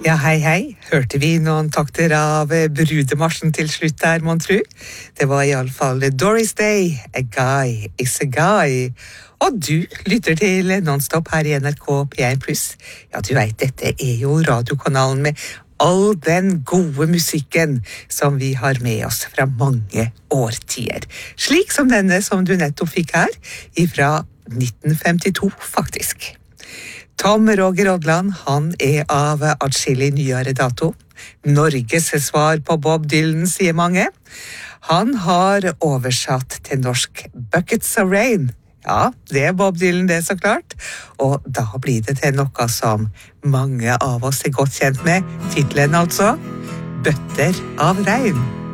Ja, hei, hei. Hørte vi noen takter av brudemarsjen til slutt der, mon tru? Det var i alle fall Doris Day, A Guy is a Guy. Og du lytter til Nonstop her i NRK P1+. Ja, du vet, dette jo radiokanalen med all den gode musikken som vi har med oss fra mange årtier. Slik som denne som du nettopp fikk her, ifra 1952 faktisk. Tom Roger Odland, han av atskillig nyere dato. Norges svar på Bob Dylan, sier mange. Han har oversatt til norsk Buckets of Rain. Ja, det Bob Dylan, det så klart. Og da blir det til noe som mange av oss godt kjent med. Titlen altså, Bøtter av regn.